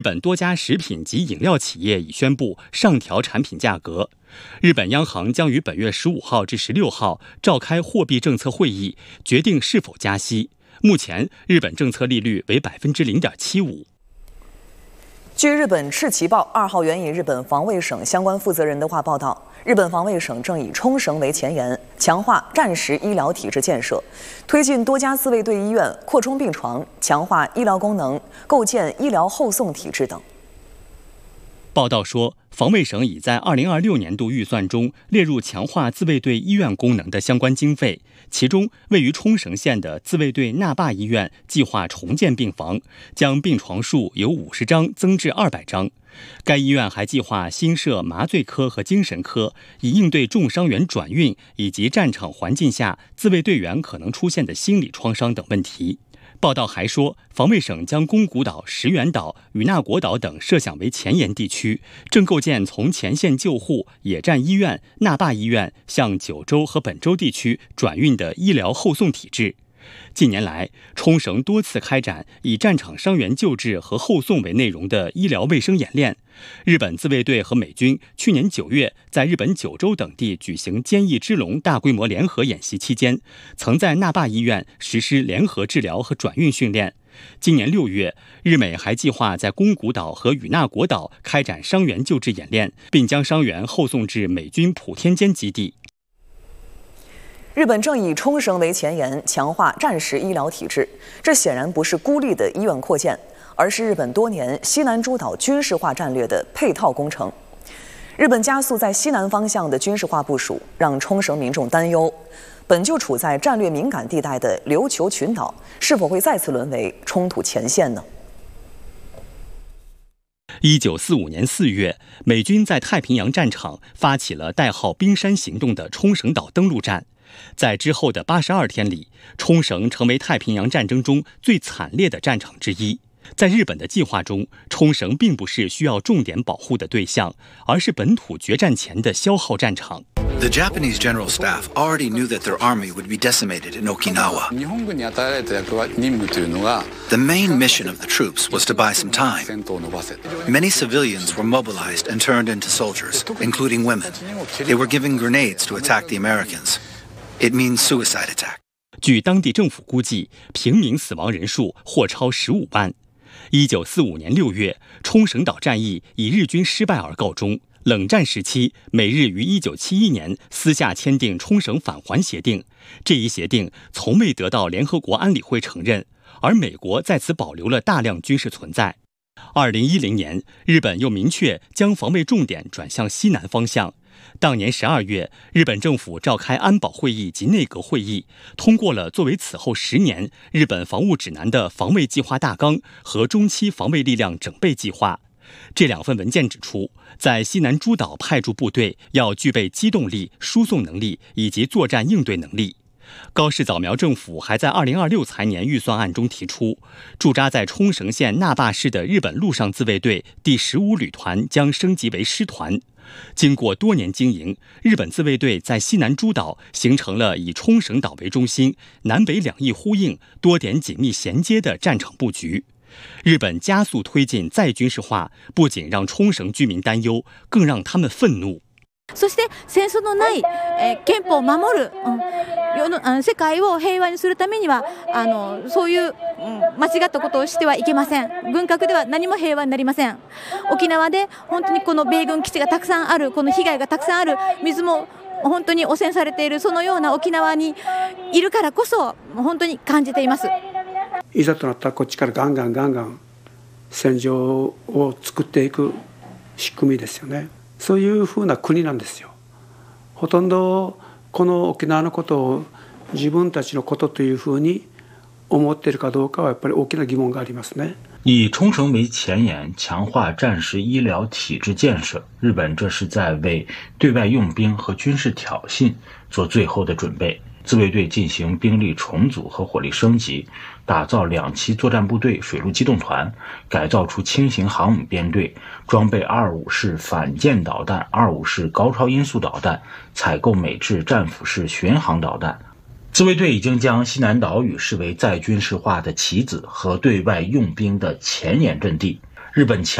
日本多家食品及饮料企业已宣布上调产品价格。日本央行将于本月15号至16号召开货币政策会议，决定是否加息。目前，日本政策利率为0.75%。 据日本赤旗报2号援引日本防卫省相关负责人的话报道，日本防卫省正以冲绳为前沿，强化战时医疗体制建设，推进多家自卫队医院扩充病床，强化医疗功能，构建医疗后送体制等。 报道说，防卫省已在2026年度预算中列入强化自卫队医院功能的相关经费，其中位于冲绳县的自卫队那霸医院计划重建病房，将病床数由50张增至200张。该医院还计划新设麻醉科和精神科，以应对重伤员转运以及战场环境下自卫队员可能出现的心理创伤等问题。报道还说，防卫省将宫古岛、石垣岛、与那国岛等设想为前沿地区，正构建从前线救护、野战医院、那霸医院向九州和本州地区转运的医疗后送体制。近年来，冲绳多次开展以战场伤员救治和后送为内容的医疗卫生演练。日本自卫队和美军去年9月在日本九州等地举行坚毅之龙大规模联合演习期间，曾在那霸医院实施联合治疗和转运训练。今年6月，日美还计划在宫古岛和与那国岛开展伤员救治演练，并将伤员后送至美军普天间基地。 日本正以冲绳为前沿，强化战时医疗体制。这显然不是孤立的医院扩建，而是日本多年西南诸岛军事化战略的配套工程。日本加速在西南方向的军事化部署，让冲绳民众担忧，本就处在战略敏感地带的琉球群岛，是否会再次沦为冲突前线呢 ？1945年4月，美军在太平洋战场发起了代号“冰山行动”的冲绳岛登陆战。在之后的82天里，冲绳成为太平洋战争中最惨烈的战场之一。在日本的计划中，冲绳并不是需要重点保护的对象，而是本土决战前的消耗战场。 The Japanese general staff already knew that their army would be decimated in Okinawa. The main mission of the troops was to buy some time. Many civilians were mobilized and turned into soldiers, including women. They were given grenades to attack the Americans. It means suicide attack. 据当地政府估计，平民死亡人数或超15万。1945年6月，冲绳岛战役以日军失败而告终。冷战时期，美日于1971年私下签订冲绳返还协定，这一协定从未得到联合国安理会承认，而美国在此保留了大量军事存在。2010年，日本又明确将防卫重点转向西南方向。当年12月，日本政府召开安保会议及内阁会议，通过了作为此后10年日本防务指南的防卫计划大纲和中期防卫力量整备计划。这2份文件指出，在西南诸岛派驻部队要具备机动力、输送能力以及作战应对能力。高市早苗政府还在2026财年预算案中提出，驻扎在冲绳县那霸市的日本陆上自卫队第15旅团将升级为师团。经过多年经营，日本自卫队在西南诸岛形成了以冲绳岛为中心、南北两翼呼应、多点紧密衔接的战场布局。日本加速推进再军事化，不仅让冲绳居民担忧，更让他们愤怒。 そして戦争のない憲法を守る、世界を平和にするためにはそういう間違ったことをしてはいけません。軍拡では何も平和になりません。沖縄で本当にこの米軍基地がたくさんある、この被害がたくさんある、水も本当に汚染されている、そのような沖縄にいるからこそ本当に感じています。 いざとなったらこっちからガンガン戦場を作っていく仕組みですよね。そういうふうな国なんですよ。ほとんどこの沖縄のことを自分たちのことというふうに思っているかどうかはやっぱり大きな疑問がありますね。 以冲绳为前沿，强化战时医疗体制建设，日本这是在为对外用兵和军事挑衅做最后的准备。自卫队进行兵力重组和火力升级，打造2栖作战部队水陆机动团，改造出轻型航母编队，装备25式反舰导弹、25式高超音速导弹，采购美制战斧式巡航导弹。自卫队已经将西南岛屿视为再军事化的棋子和对外用兵的前沿阵地。 日本强